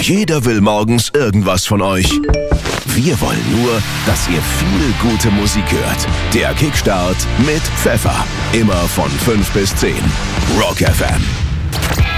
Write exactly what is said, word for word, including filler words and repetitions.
Jeder will morgens irgendwas von euch. Wir wollen nur, dass ihr viel gute Musik hört. Der Kickstart mit Pfeffer. Immer von fünf bis zehn. Rock F M.